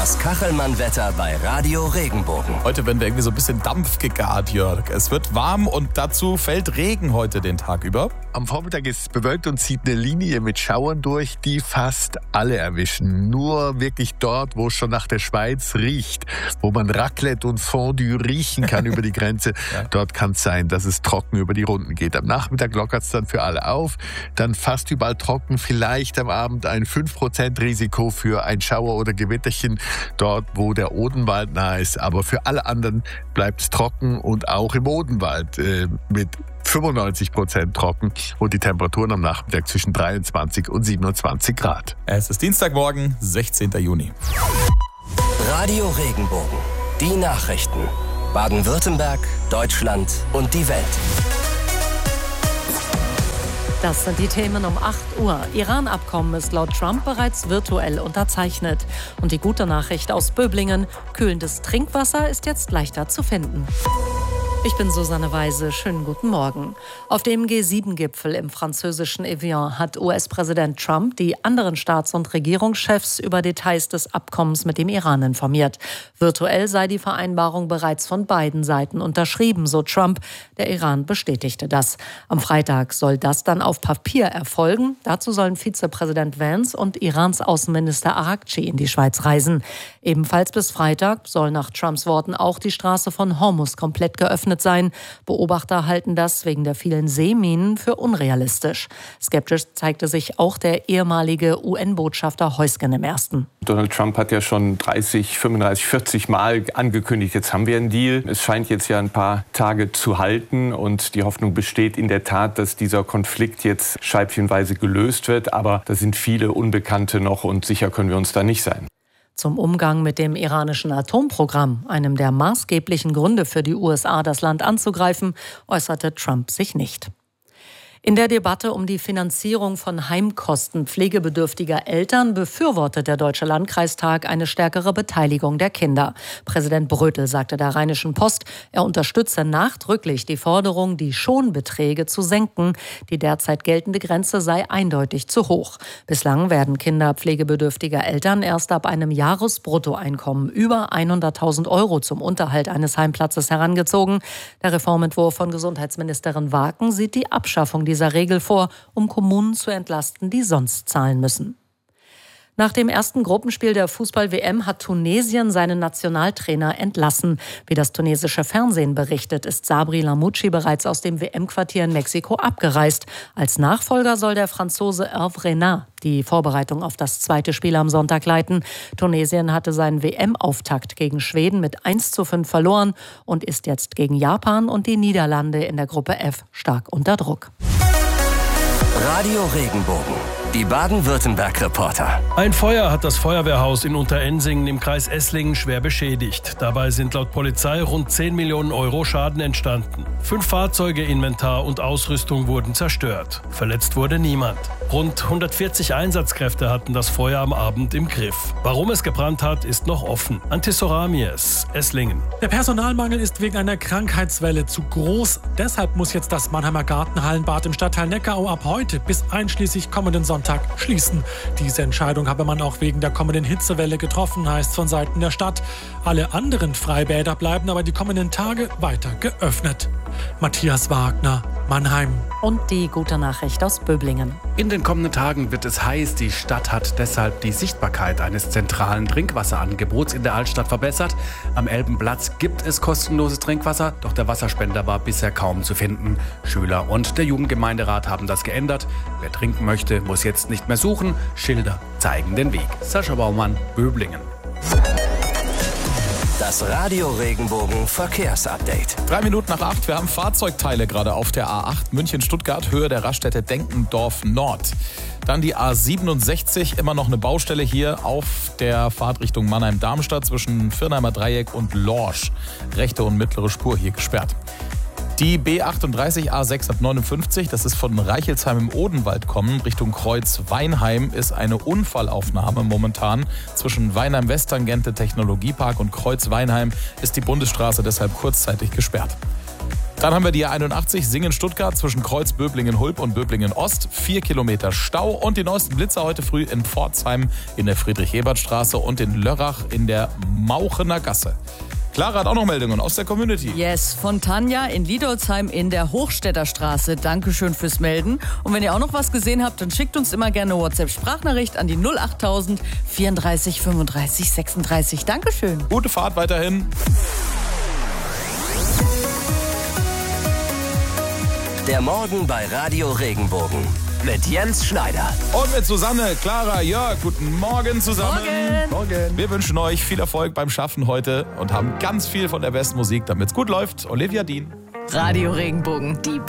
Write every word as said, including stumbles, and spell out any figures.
Das Kachelmann-Wetter bei Radio Regenbogen. Heute werden wir irgendwie so ein bisschen Dampf gegart, Jörg. Es wird warm und dazu fällt Regen heute den Tag über. Am Vormittag ist es bewölkt und zieht eine Linie mit Schauern durch, die fast alle erwischen. Nur wirklich dort, wo es schon nach der Schweiz riecht, wo man Raclette und Fondue riechen kann über die Grenze, ja. Dort kann es sein, dass es trocken über die Runden geht. Am Nachmittag lockert es dann für alle auf, dann fast überall trocken, vielleicht am Abend ein fünf Prozent Risiko für ein Schauer oder Gewitterchen, dort, wo der Odenwald nahe ist. Aber für alle anderen bleibt es trocken und auch im Odenwald äh, mit fünfundneunzig Prozent trocken und die Temperaturen am Nachmittag zwischen dreiundzwanzig und siebenundzwanzig Grad. Es ist Dienstagmorgen, sechzehnten Juni. Radio Regenbogen. Die Nachrichten. Baden-Württemberg, Deutschland und die Welt. Das sind die Themen um acht Uhr. Iran-Abkommen ist laut Trump bereits virtuell unterzeichnet. Und die gute Nachricht aus Böblingen: kühlendes Trinkwasser ist jetzt leichter zu finden. Ich bin Susanne Weise. Schönen guten Morgen. Auf dem G sieben Gipfel im französischen Evian hat U S-Präsident Trump die anderen Staats- und Regierungschefs über Details des Abkommens mit dem Iran informiert. Virtuell sei die Vereinbarung bereits von beiden Seiten unterschrieben, so Trump. Der Iran bestätigte das. Am Freitag soll das dann auf Papier erfolgen. Dazu sollen Vizepräsident Vance und Irans Außenminister Araghchi in die Schweiz reisen. Ebenfalls bis Freitag soll nach Trumps Worten auch die Straße von Hormuz komplett geöffnet sein. Beobachter halten das wegen der vielen Seeminen für unrealistisch. Skeptisch zeigte sich auch der ehemalige U N-Botschafter Heusgen im Ersten. Donald Trump hat ja schon dreißig, fünfunddreißig, vierzig Mal angekündigt, jetzt haben wir einen Deal. Es scheint jetzt ja ein paar Tage zu halten und die Hoffnung besteht in der Tat, dass dieser Konflikt jetzt scheibchenweise gelöst wird. Aber da sind viele Unbekannte noch und sicher können wir uns da nicht sein. Zum Umgang mit dem iranischen Atomprogramm, einem der maßgeblichen Gründe für die U S A, das Land anzugreifen, äußerte Trump sich nicht. In der Debatte um die Finanzierung von Heimkosten pflegebedürftiger Eltern befürwortet der Deutsche Landkreistag eine stärkere Beteiligung der Kinder. Präsident Brötel sagte der Rheinischen Post, er unterstütze nachdrücklich die Forderung, die Schonbeträge zu senken. Die derzeit geltende Grenze sei eindeutig zu hoch. Bislang werden Kinder pflegebedürftiger Eltern erst ab einem Jahresbruttoeinkommen über hunderttausend Euro zum Unterhalt eines Heimplatzes herangezogen. Der Reformentwurf von Gesundheitsministerin Waken sieht die Abschaffung dieser Regel vor, um Kommunen zu entlasten, die sonst zahlen müssen. Nach dem ersten Gruppenspiel der Fußball-W M hat Tunesien seinen Nationaltrainer entlassen. Wie das tunesische Fernsehen berichtet, ist Sabri Lamouchi bereits aus dem W M-Quartier in Mexiko abgereist. Als Nachfolger soll der Franzose Hervé Renard die Vorbereitung auf das zweite Spiel am Sonntag leiten. Tunesien hatte seinen W M-Auftakt gegen Schweden mit eins zu fünf verloren und ist jetzt gegen Japan und die Niederlande in der Gruppe F stark unter Druck. Radio Regenbogen. Die Baden-Württemberg-Reporter. Ein Feuer hat das Feuerwehrhaus in Unterensingen im Kreis Esslingen schwer beschädigt. Dabei sind laut Polizei rund zehn Millionen Euro Schaden entstanden. Fünf Fahrzeuge, Inventar und Ausrüstung wurden zerstört. Verletzt wurde niemand. Rund hundertvierzig Einsatzkräfte hatten das Feuer am Abend im Griff. Warum es gebrannt hat, ist noch offen. Antis Horamies, Esslingen. Der Personalmangel ist wegen einer Krankheitswelle zu groß. Deshalb muss jetzt das Mannheimer Gartenhallenbad im Stadtteil Neckarau ab heute bis einschließlich kommenden Sonntag schließen. Diese Entscheidung habe man auch wegen der kommenden Hitzewelle getroffen, heißt von Seiten der Stadt. Alle anderen Freibäder bleiben aber die kommenden Tage weiter geöffnet. Matthias Wagner, Mannheim. Und die gute Nachricht aus Böblingen. In den kommenden Tagen wird es heiß. Die Stadt hat deshalb die Sichtbarkeit eines zentralen Trinkwasserangebots in der Altstadt verbessert. Am Elbenplatz gibt es kostenloses Trinkwasser, doch der Wasserspender war bisher kaum zu finden. Schüler und der Jugendgemeinderat haben das geändert. Wer trinken möchte, muss jetzt nicht mehr suchen. Schilder zeigen den Weg. Sascha Baumann, Böblingen. Das Radio Regenbogen Verkehrsupdate. Drei Minuten nach acht. Wir haben Fahrzeugteile gerade auf der A acht München-Stuttgart, Höhe der Raststätte Denkendorf Nord. Dann die A siebenundsechzig, immer noch eine Baustelle hier auf der Fahrt Richtung Mannheim-Darmstadt zwischen Viernheimer Dreieck und Lorsch. Rechte und mittlere Spur hier gesperrt. Die B achtunddreißig A sechshundertneunundfünfzig, das ist von Reichelsheim im Odenwald kommen, Richtung Kreuz-Weinheim, ist eine Unfallaufnahme momentan. Zwischen Weinheim-Westtangente Technologiepark und Kreuz-Weinheim ist die Bundesstraße deshalb kurzzeitig gesperrt. Dann haben wir die A einundachtzig Singen-Stuttgart zwischen Kreuz-Böblingen-Hulb und Böblingen-Ost. Vier Kilometer Stau und die neuesten Blitzer heute früh in Pforzheim in der Friedrich-Ebert-Straße und in Lörrach in der Mauchener Gasse. Clara hat auch noch Meldungen aus der Community. Yes, von Tanja in Liedolsheim in der Hochstädter Straße. Dankeschön fürs Melden. Und wenn ihr auch noch was gesehen habt, dann schickt uns immer gerne eine WhatsApp-Sprachnachricht an die null achttausend vierunddreißig fünfunddreißig sechsunddreißig. Dankeschön. Gute Fahrt weiterhin. Der Morgen bei Radio Regenbogen mit Jens Schneider. Und mit Susanne, Clara, Jörg, guten Morgen zusammen. Morgen. Morgen. Wir wünschen euch viel Erfolg beim Schaffen heute und haben ganz viel von der besten Musik, damit es gut läuft. Olivia Dean. Radio Regenbogen, die